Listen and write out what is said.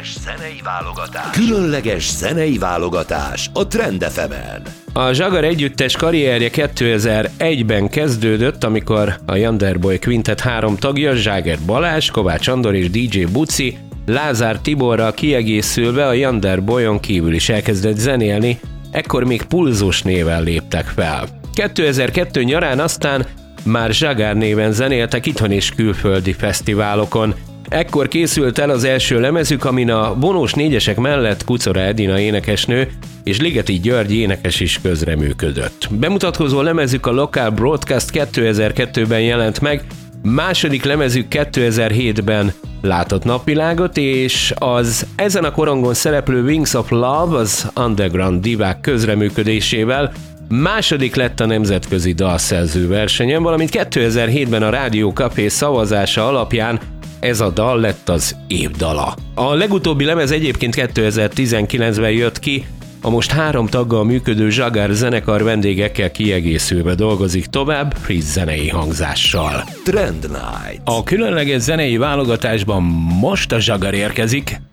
Különleges zenei válogatás a Trend FM-en. A Zsagar együttes karrierje 2001-ben kezdődött, amikor a Yonderboy Quintet 3 tagja, Zságer Balázs, Kovács Andor és DJ Buci Lázár Tiborral kiegészülve a Yonderboyon kívül is elkezdett zenélni, ekkor még Pulzus néven léptek fel. 2002 nyarán aztán már Zsagár néven zenéltek itthon és külföldi fesztiválokon. Ekkor készült el az első lemezük, amin a vonós négyesek mellett Kucora Edina énekesnő és Ligeti György énekes is közreműködött. Bemutatkozó lemezük a Local Broadcast 2002-ben jelent meg, második lemezük 2007-ben látott napvilágot, és az ezen a korongon szereplő Wings of Love az underground divák közreműködésével második lett a nemzetközi dalszerző versenyen, valamint 2007-ben a Rádió Café szavazása alapján ez a dal lett az év dala. A legutóbbi lemez egyébként 2019-ben jött ki, a most 3 taggal működő Zsagár zenekar vendégekkel kiegészülve dolgozik tovább, friss zenei hangzással. Trend Night. A különleges zenei válogatásban most a Zsagar érkezik.